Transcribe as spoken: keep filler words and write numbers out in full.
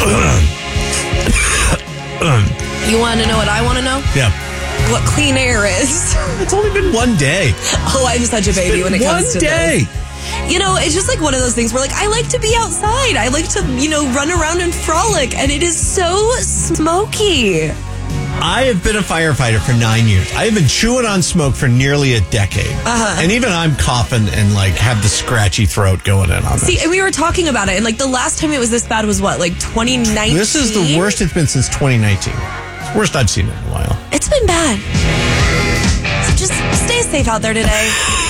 You want to know what I want to know? Yeah. What clean air is. It's only been one day. Oh, I'm such a baby when it comes to one day. this. You know, it's just like one of those things where, like, I like to be outside. I like to, you know, run around and frolic, and it is so smoky. I have been a firefighter for nine years. I have been chewing on smoke for nearly a decade. Uh-huh. And even I'm coughing and, like, have the scratchy throat going in on this. See, and we were talking about it, and, like, the last time it was this bad was what, like twenty nineteen? This is the worst it's been since twenty nineteen. It's the worst I've seen in a while. It's been bad. So just stay safe out there today.